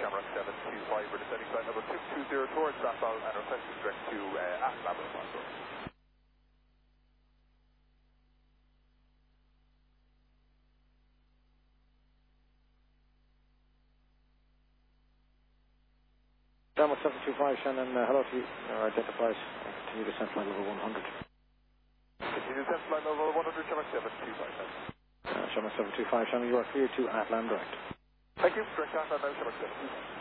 Shamrock 725, we're descending flight level 220 towards Rathball and requesting direct to Labrador. Shamrock 725, Shannon, hello to you. Identifies. Continue descent flight level 100. Continue descent flight level 100, Shamrock 725. Shamrock 725, Shannon, you are clear to Atlan direct. Thank you, direct Atlan now, Shamrock 725.